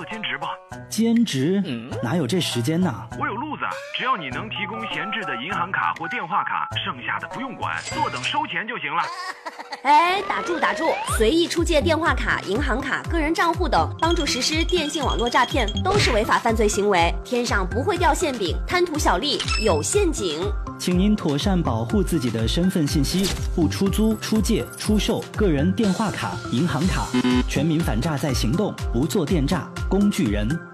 做兼职吧。 兼职？哪有这时间呢？ 我有路子，只要你能提供闲置的银行卡或电话卡，剩下的不用管，坐等收钱就行了。 哎，打住！随意出借电话卡、银行卡、个人账户等，帮助实施电信网络诈骗，都是违法犯罪行为。天上不会掉馅饼，贪图小利有陷阱。 请您妥善保护自己的身份信息，不出租、出借、出售个人电话卡、银行卡。全民反诈在行动，不做电诈工具人。